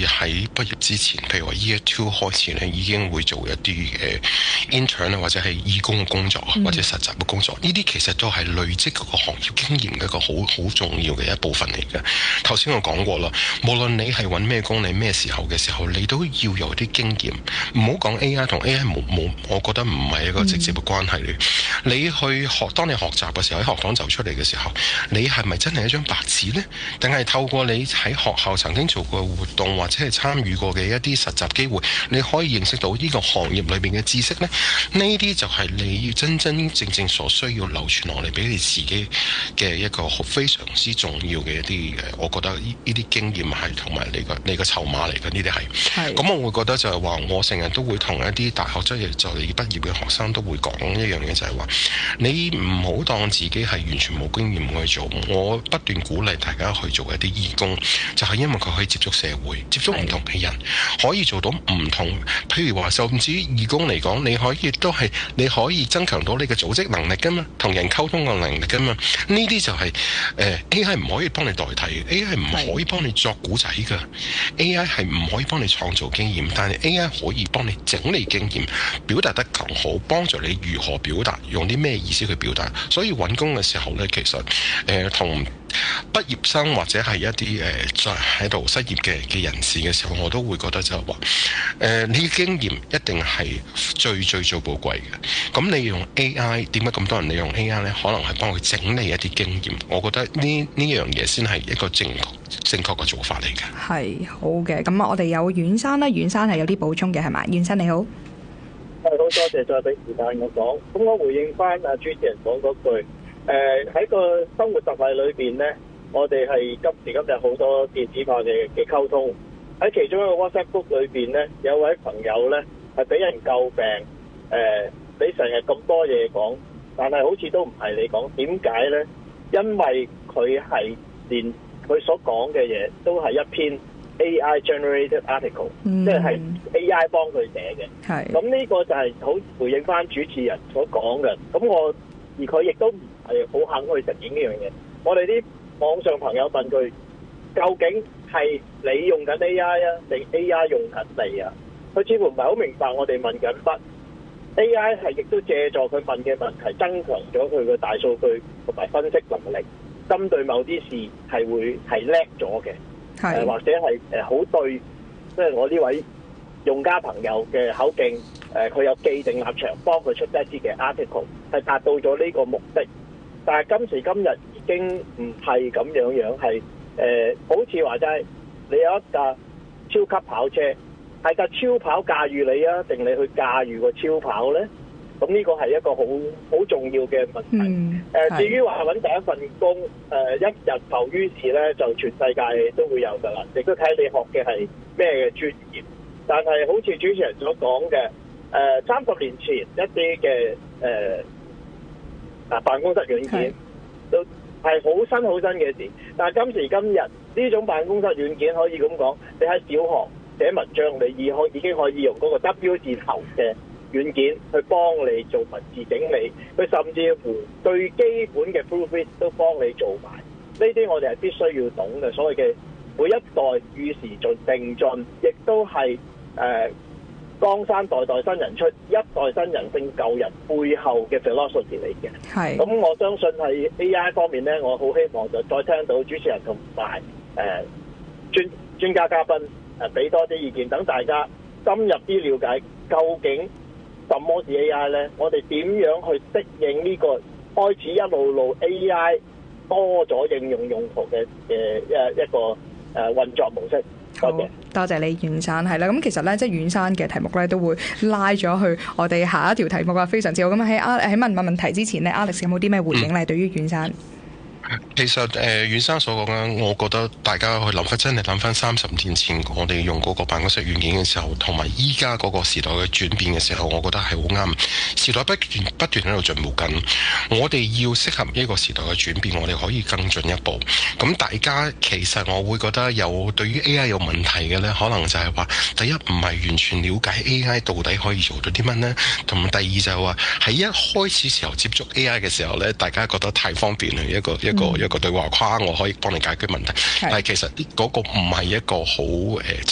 喺畢業之前，譬如話 Year 2開始咧，已經會做一啲intern 或者係義工嘅工作，或者實習嘅工作。呢啲其實都係累積嗰個行業經驗嘅一個好重要嘅一部分嚟嘅。頭先我講過啦，無論你係揾咩工，你咩時候嘅時候，你都要有啲經驗。唔好講 AI 同 AI 冇，我覺得唔係一個直接嘅關係嚟。你去學，當你學習嘅時候，喺學堂走出嚟嘅時候，你係咪真係一張白紙呢？定係透過你喺學校曾經做過嘅活動，或者係參與過嘅一啲實習機會，你可以認識到呢個行業裏邊嘅知識呢？呢啲就係你要真真正正所需要流傳落嚟俾你自己嘅一個非常之重要嘅一啲我覺得呢啲經驗係同埋你個籌碼嚟嘅，呢啲係。咁我會覺得就係話，我成日都會同一啲大學就嚟畢業嘅學生都會講一樣嘢，就係話你唔好當自己係完全冇經驗去做。我不斷鼓勵大家去做一啲義工，就係因為佢可以接觸社會，接觸唔同嘅人，可以做到唔同。譬如話，甚至於義工嚟講，你可以增強到你嘅組織能力噶嘛，同人溝通嘅能力噶嘛。呢啲就係AI 唔可以幫你代替 AI 唔可以幫你作古仔噶 AI 係唔可以幫你創造經驗，但係 AI 可以幫你整理經驗，表達得更好，幫助你如何表達，用啲咩意思去表達。所以揾工嘅時候呢，其實同畢業生或者係一啲在喺度失業嘅人士嘅時候，我都會覺得就係話你嘅經驗一定係最寶貴嘅。咁你用 AI， 點解咁多人利用 AI 呢？可能係幫佢整理一啲經驗。我覺得呢樣嘢先係一個正確嘅做法嚟嘅。係好嘅，咁我哋有阮生啦，阮生係有啲補充嘅係咪？阮生你好。 好多謝再俾時間我講。咁我回應翻主持人講嗰句，喺個生活實例裏邊呢，我哋係今時今日好多電子化嘅溝通。喺其中一個 WhatsApp group 裏邊呢，有位朋友呢係俾人詬病，你成日咁多嘢講，但係好似都唔係你講，點解呢？因為佢係連佢所講嘅嘢都係一篇AI generated article，即係 AI 幫佢寫嘅。咁呢個就係好回應翻主持人所講嘅。咁而佢亦都唔係好肯去承認呢樣嘢。我哋啲網上朋友問佢，究竟係你用緊 AI 啊，定 AI 用緊你啊？佢似乎唔係好明白我哋問緊乜。AI 係亦都借助佢問嘅問題，增強咗佢嘅大數據同埋分析能力，針對某啲事係會係叻咗嘅。或者係好對，即係我呢位用家朋友嘅口徑，佢有既定立場，幫佢出一啲嘅 article， 係達到咗呢個目的。但係今時今日已經唔係咁樣，係好似話齋，你有一架超級跑車，係架超跑駕馭你啊，定你去駕馭個超跑呢？咁呢個係一個好重要嘅問題。至於話揾第一份工，一日浮於事呢，就全世界都會有㗎啦。亦都睇你學嘅係咩嘅專業。但係好似主持人所講嘅，30年前一啲嘅辦公室軟件都係好新嘅事。但係今時今日呢種辦公室軟件可以咁講，你喺小學寫文章，你已經可以用嗰個 W 字頭嘅軟件去幫你做文字整理，佢甚至乎最基本嘅 proofread 都幫你做埋。呢啲我哋係必須要懂嘅，所謂嘅每一代與時並進，亦都係江山代代新人出，一代新人勝舊人背後嘅 philosophy 嚟嘅。咁我相信喺 AI 方面呢，我好希望就再聽到主持人同埋專家嘉賓俾多啲意見，等大家深入啲了解究竟什麼是 AI 呢？我哋點樣去適應呢個開始一路 AI 多咗應用用途嘅一個運作模式？ 多謝你，阮生。係啦，咁其實咧，即係阮生嘅題目咧，都會拉咗去我哋下一條題目啊，非常之好。咁喺問題之前呢 Alex 有冇啲咩回應咧？對於阮生？ 其實阮生所講嘅，我覺得大家去諗翻，真係諗翻30年前我哋用嗰個辦公室軟件嘅時候，同埋依家嗰個時代嘅轉變嘅時候，我覺得係好啱。時代不斷喺度進步緊，我哋要適合呢個時代嘅轉變，我哋可以更進一步。咁大家其實我會覺得對於 AI 有問題嘅呢，可能就係話，第一唔係完全了解 AI 到底可以做到啲乜呢，同埋第二就係話喺一開始時候接觸 AI 嘅時候呢，大家覺得太方便啦，一個對話框我可以幫你解決問題，但係其實嗰個唔係一個好